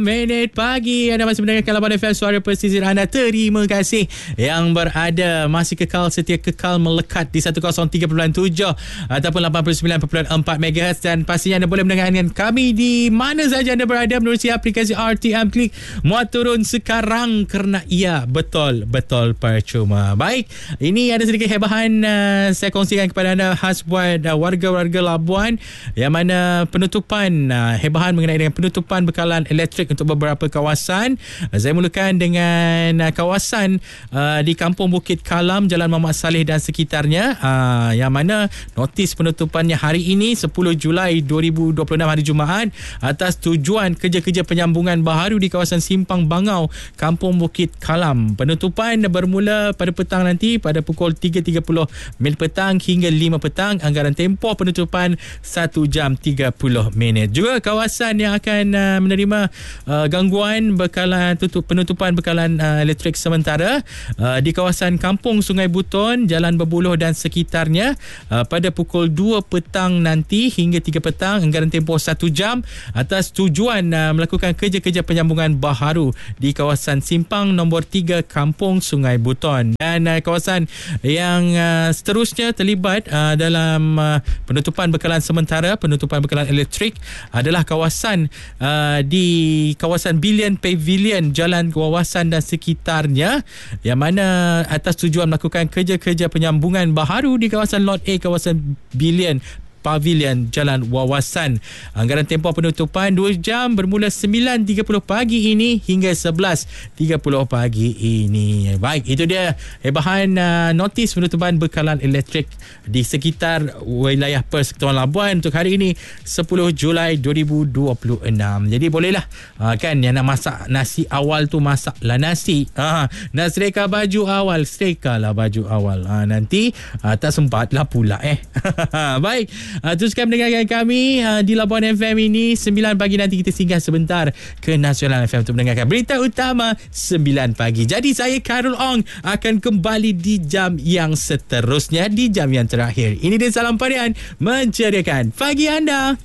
Minit pagi, anda masih mendengarkan Labuan FM, suara pesisir anda. Terima kasih yang berada, masih setia kekal melekat di 103.7 ataupun 89.4 MHz, dan pastinya anda boleh mendengarkan kami di mana saja anda berada melalui aplikasi RTM Klik. Muat turun sekarang kerana ia betul-betul percuma. Baik, ini ada sedikit hebahan saya kongsikan kepada anda khas buat warga-warga Labuan, yang mana penutupan hebahan mengenai dengan penutupan bekalan elektrik untuk beberapa kawasan. Saya mulakan dengan kawasan di Kampung Bukit Kalam, Jalan Muhammad Saleh dan sekitarnya, yang mana notis penutupannya hari ini 10 Julai 2026 hari Jumaat atas tujuan kerja-kerja penyambungan baharu di kawasan Simpang Bangau, Kampung Bukit Kalam. Penutupan bermula pada petang nanti pada pukul 3.30 mil petang hingga 5 petang. Anggaran tempoh penutupan 1 jam 30 minit. Juga kawasan yang akan menerima gangguan bekalan penutupan bekalan elektrik sementara di kawasan Kampung Sungai Buton, Jalan Berbuluh dan sekitarnya pada pukul 2 petang nanti hingga 3 petang. Anggaran tempoh 1 jam atas tujuan melakukan kerja-kerja penyambungan baharu di kawasan Simpang nombor 3 Kampung Sungai Buton. Dan kawasan yang seterusnya terlibat dalam penutupan bekalan sementara, penutupan bekalan elektrik adalah kawasan di kawasan Billion Pavilion, Jalan Wawasan dan sekitarnya, yang mana atas tujuan melakukan kerja-kerja penyambungan baharu di kawasan Lot A, kawasan Billion Pavilion, Jalan Wawasan. Anggaran tempoh penutupan 2 jam bermula 9.30 pagi ini hingga 11.30 pagi ini. Baik, itu dia hebahan notis penutupan bekalan elektrik di sekitar wilayah Persekutuan Labuan untuk hari ini 10 Julai 2026. Jadi bolehlah kan yang nak masak nasi awal tu masaklah nasi. Nak sereka baju awal, serekalah baju awal. Nanti tak sempatlah pula Baik, teruskan mendengarkan kami di Labuan FM ini 9 pagi. Nanti kita singgah sebentar ke Nasional FM untuk mendengarkan berita utama 9 pagi. Jadi saya Khairul Ong akan kembali di jam yang seterusnya, di jam yang terakhir. Ini dia Salam Parian menceriakan pagi anda.